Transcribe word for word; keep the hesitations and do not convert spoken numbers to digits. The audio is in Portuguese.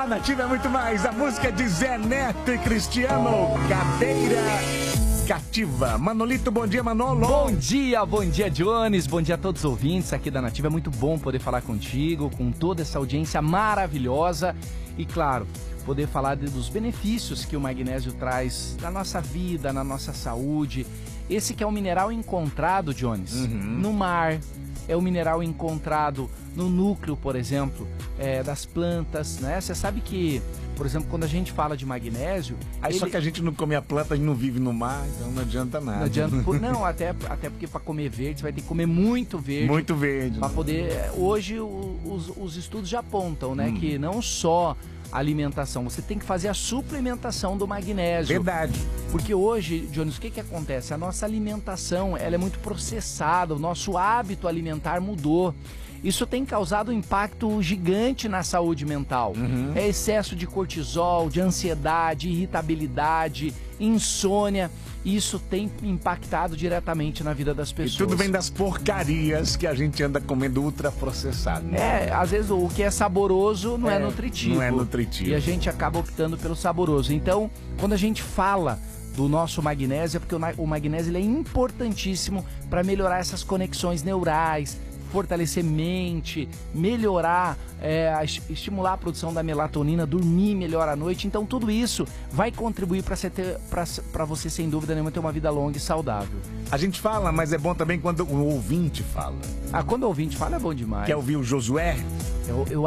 Nativa é muito mais. A música de Zé Neto e Cristiano, Cadeira Cativa. Manolito, bom dia, Manolo. Bom dia, bom dia, Jones. Bom dia a todos os ouvintes aqui da Nativa. É muito bom poder falar contigo, com toda essa audiência maravilhosa. E, claro, poder falar de, dos benefícios que o magnésio traz na nossa vida, na nossa saúde. Esse que é um mineral encontrado, Jones, uhum. no mar. É o mineral encontrado no núcleo, por exemplo, é, das plantas, né? Você sabe que, por exemplo, quando a gente fala de magnésio... Aí ele... Só que a gente não come a planta, a gente não vive no mar, então não adianta nada. Não adianta, não, até, até porque para comer verde, você vai ter que comer muito verde. Muito verde. Para poder... Hoje os, os estudos já apontam, né, hum. que não só alimentação, você tem que fazer a suplementação do magnésio. Verdade. Porque hoje, Jones, o que que acontece? A nossa alimentação, ela é muito processada, o nosso hábito alimentar mudou. Isso tem causado um impacto gigante na saúde mental. Uhum. É excesso de cortisol, de ansiedade, irritabilidade, insônia. Isso tem impactado diretamente na vida das pessoas. E tudo vem das porcarias que a gente anda comendo ultraprocessado. Né? É, às vezes o que é saboroso não é, é nutritivo. Não é nutritivo. E a gente acaba optando pelo saboroso. Então, quando a gente fala do nosso magnésio, é porque o magnésio ele é importantíssimo para melhorar essas conexões neurais, fortalecer mente, melhorar, é, estimular a produção da melatonina, dormir melhor à noite. Então tudo isso vai contribuir para você, sem dúvida nenhuma, ter uma vida longa e saudável. A gente fala, mas é bom também quando o ouvinte fala. Ah, quando o ouvinte fala é bom demais. Quer ouvir o Josué? Eu, eu